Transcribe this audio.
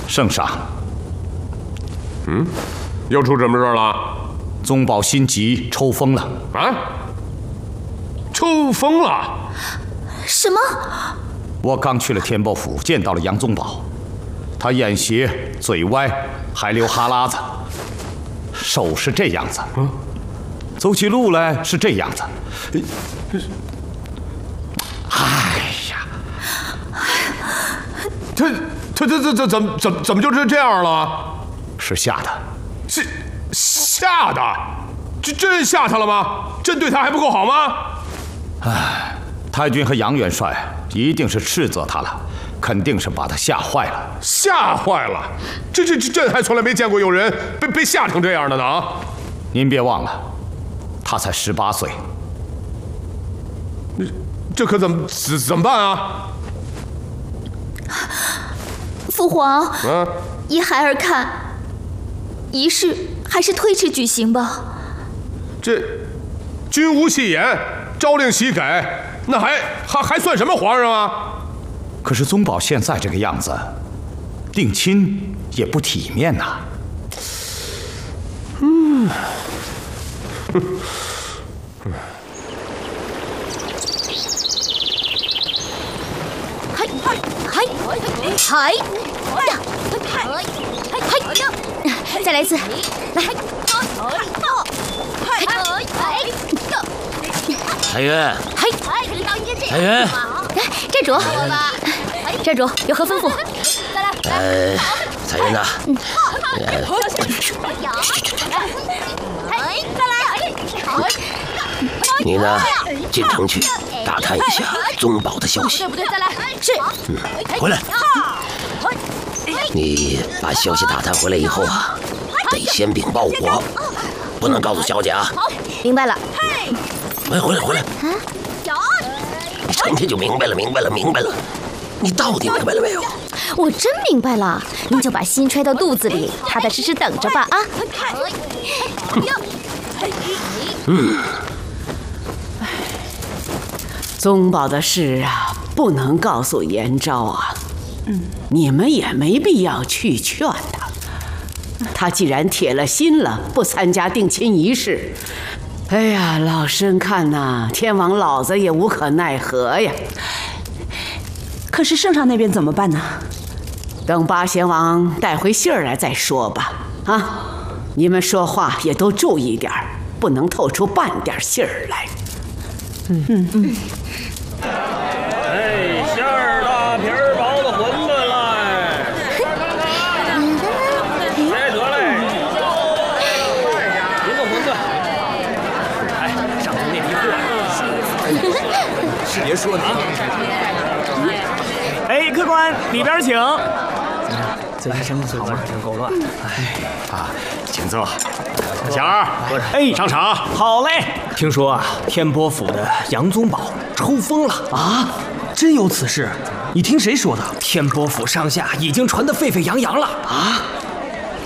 圣上， 又出什么事了？ 宗保心急抽风了。 啊？抽风了？ 什么？ 我刚去了天波府，见到了杨宗保，他眼斜、嘴歪，还流哈喇子，手是这样子，走起路来是这样子。哎呀， 他怎么就是这样了？ 是吓的。 是吓的？真吓他了吗？朕对他还不够好吗？ 唉，太君和杨元帅一定是斥责他了，肯定是把他吓坏了。 吓坏了？朕还从来没见过有人被吓成这样的呢啊！ 您别忘了，他才18岁。 这可怎么办啊？ 父皇，依孩儿看，仪式还是推迟举行吧。 这君无戏言，诏令习改，那还算什么皇上啊？ 可是宗保现在这个样子，定亲也不体面呐。 再来一次，来， 彩云，彩云， 寨主，寨主有何吩咐？ 彩云呐，你呢，进城去打探一下宗保的消息。 是。 回来。你把消息打探回来以后啊，得先禀报我，不能告诉小姐啊。 明白了。 回来。你成天就明白了。你到底明白了没有？ 我真明白了，您就把心揣到肚子里，踏踏实实等着吧啊！ 宗保的事啊，不能告诉延昭啊。你们也没必要去劝他。他既然铁了心了，不参加定亲仪式，哎呀，老身看呐，天王老子也无可奈何呀。 可是圣上那边怎么办呢？ 等八贤王带回信儿来再说吧。啊，你们说话也都注意点儿，不能透出半点信儿来。 馅儿大皮儿薄的馄饨来，谁得嘞？一个馄饨。哎，上头那批货， 是爷说的啊。 哎，客官里边请。 这些生好吗？真够乱。 请坐。小儿， 哎， 上场。 好嘞。听说啊，天波府的杨宗保抽风了啊！真有此事？你听谁说的？ 天波府上下已经传得沸沸扬扬了啊！